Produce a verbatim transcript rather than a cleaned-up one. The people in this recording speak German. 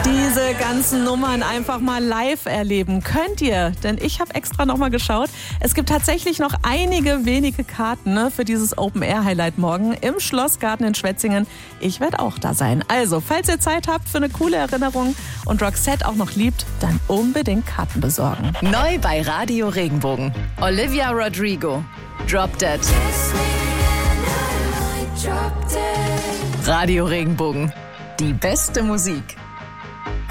Diese ganzen Nummern einfach mal live erleben könnt ihr, denn ich habe extra nochmal geschaut. Es gibt tatsächlich noch einige wenige Karten, ne, für dieses Open-Air-Highlight morgen im Schlossgarten in Schwetzingen. Ich werde auch da sein. Also, falls ihr Zeit habt für eine coole Erinnerung und Roxette auch noch liebt, dann unbedingt Karten besorgen. Neu bei Radio Regenbogen. Olivia Rodrigo. Drop Dead. Radio Regenbogen. Die beste Musik.